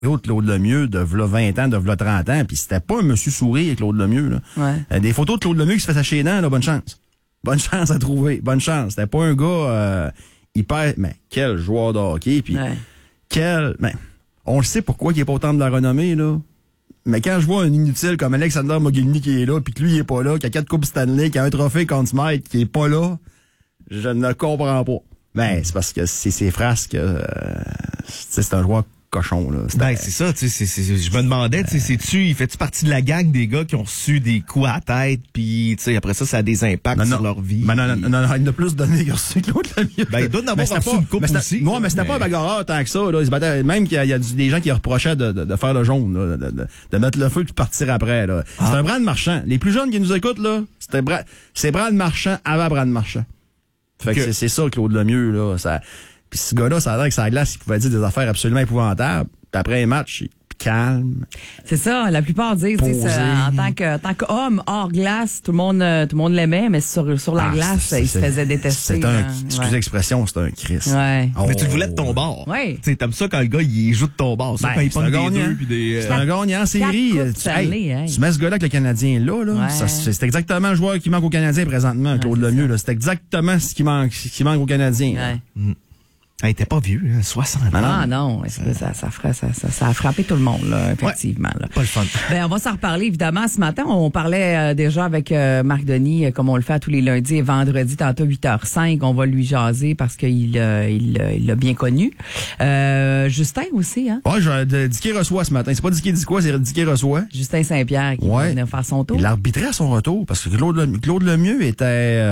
Claude Lemieux de v'là 20 ans, de v'là 30 ans, puis c'était pas un monsieur sourire, Claude Lemieux, là. Ouais. Des photos de Claude Lemieux qui se fait sacher les dents, là, bonne chance. Bonne chance à trouver, bonne chance. C'était pas un gars hyper... Mais quel joueur de hockey, puis mais on le sait pourquoi il est pas autant de la renommée, là. Mais quand je vois un inutile comme Alexander Mogilny qui est là, puis que lui il est pas là, qui a 4 coupes Stanley, qui a un trophée Conn Smythe, qui est pas là, je ne comprends pas. Ben, c'est parce que c'est ses frasques, c'est un joueur cochon, là. Ben, c'est ça, tu sais, je me demandais, tu sais, il fait-tu partie de la gang des gars qui ont reçu des coups à la tête, puis, tu sais, après ça a des impacts sur leur vie. Ben non, il y en a plus donné qu'il a reçu que l'autre, Lemieux. Ben, il doit en avoir reçu une coupe aussi. Non, mais c'était pas un bagarreur tant que ça, là. Il se battait, même qu'il y a des gens qui reprochaient de faire le jaune, là, de mettre le feu puis de partir après, là. C'est un Brad Marchand. Les plus jeunes qui nous écoutent, là, c'est Brad Marchand avant Brad Marchand. Fait que c'est ça, Claude Lemieux, là. Puis ce gars-là, ça a l'air que sa glace, il pouvait dire des affaires absolument épouvantables. Puis après un match, calme. C'est ça, la plupart disent, en tant qu'homme hors glace, tout le monde l'aimait, mais sur la glace, il se faisait détester. Excusez l'expression, c'est un Christ. Ouais. Mais tu le voulais de ton bord. Ouais. Tu sais, t'aimes ça quand le gars, il joue de ton bord. Ça, quand il pogne des deux puis des... C'est un gagnant en série. Tu mets ce gars-là avec le Canadien là. Ouais. C'est exactement le joueur qui manque au Canadien présentement, Claude Lemieux, là. C'est exactement ce qui manque au Canadien. Ouais. Il était pas vieux, 60 ans. Ah non, ça a frappé tout le monde, là, effectivement. Ouais, là. pas le fun. Ben, on va s'en reparler, évidemment. Ce matin, on parlait déjà avec Marc Denis, comme on le fait à tous les lundis et vendredis, tantôt 8h05. On va lui jaser parce qu'il l'a bien connu. Justin aussi, hein? Ouais, Dicky reçoit ce matin. C'est pas Dicky dit quoi, c'est Dicky reçoit. Justin Saint-Pierre qui va venir faire son tour. Il arbitrait à son retour parce que Claude Lemieux était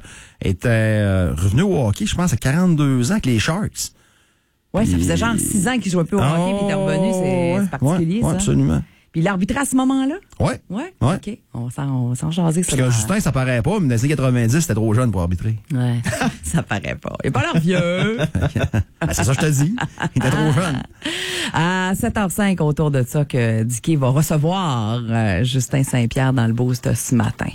revenu au hockey, je pense, à 42 ans avec les Sharks. Oui, ça faisait genre 6 ans qu'il jouait plus au hockey, puis il est revenu, c'est particulier, ça. Absolument. Puis il arbitrait à ce moment-là? Ouais. OK. On va s'en jaser. Parce que Justin, ça paraît pas, mais dans les années 90, c'était trop jeune pour arbitrer. Ouais. Ça paraît pas. Il est pas l'air vieux. C'est ça que je te dis. Il était trop jeune. À 7h05, autour de ça, que Dicky va recevoir Justin Saint-Pierre dans le boost ce matin.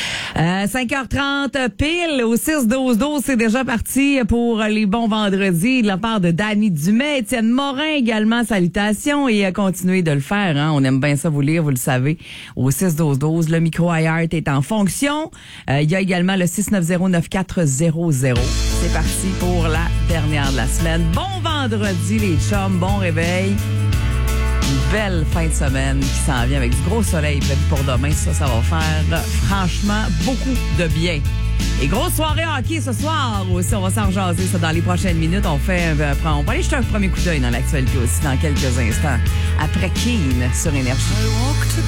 5h30 pile au 6-12-12, c'est déjà parti pour les bons vendredis de la part de Dany Dumais, Étienne Morin également, salutations, et continuez de le faire, hein. On aime bien ça vous lire, vous le savez, au 6-12-12. Le micro iHeart est en fonction. Il y a également le 690-9400. C'est parti pour la dernière de la semaine. Bon vendredi les chums, bon réveil. Une belle fin de semaine qui s'en vient avec du gros soleil prévu pour demain. Ça va faire franchement beaucoup de bien. Et grosse soirée hockey ce soir aussi. On va s'en rejaser ça dans les prochaines minutes. On va aller jeter un premier coup d'œil dans l'actualité aussi dans quelques instants. Après Keane sur Énergie.